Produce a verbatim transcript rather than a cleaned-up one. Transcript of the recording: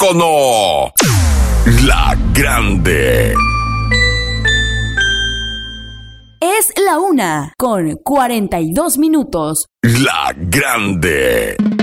teléfono. La Grande. Es la una con cuarenta y dos minutos. La Grande.